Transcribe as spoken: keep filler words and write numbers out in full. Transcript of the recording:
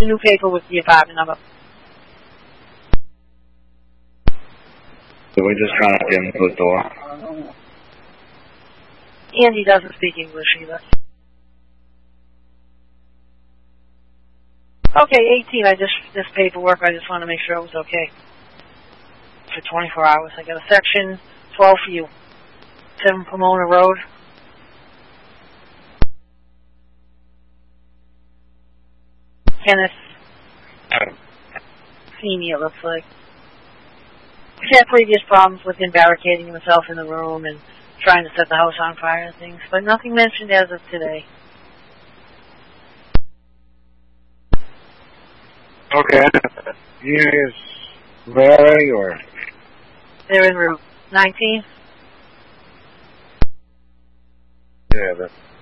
the new paper with the apartment number. So we're just trying to get into the door. And he doesn't speak English either. Okay, eighteen, I just, this paperwork, I just want to make sure it was okay. For twenty-four hours. I got a section twelve for you. seven Pomona Road. Kenneth Senior, looks like. He had previous problems with him barricading himself in the room and trying to set the house on fire and things, but nothing mentioned as of today. Okay. Here is Mary or? They're in room nineteen. Yeah, that's